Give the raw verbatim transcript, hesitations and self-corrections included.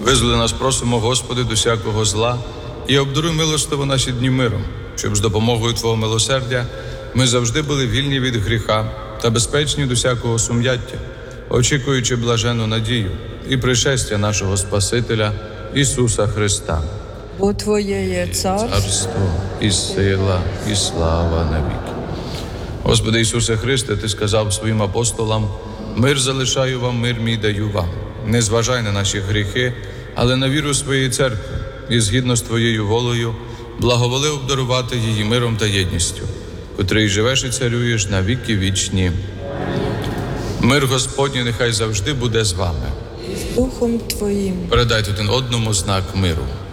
Визволи нас, просимо, Господи, до всякого зла, і обдаруй милостиво наші дні миром, щоб з допомогою Твого милосердя ми завжди були вільні від гріха та безпечні до всякого сум'яття, очікуючи блаженну надію і пришестя нашого Спасителя Ісуса Христа. Бо Твоє є царство, Царство і сила, і слава навіки. Господи Ісусе Христе, Ти сказав своїм апостолам: «Мир залишаю вам, мир мій даю вам. Не зважай на наші гріхи, але на віру своєї церкви, і згідно з Твоєю волею благоволи обдарувати її миром та єдністю, котрий живеш і царюєш на віки вічні. Мир Господній нехай завжди буде з вами». з Духом Твоїм. Передайте один одному знак миру.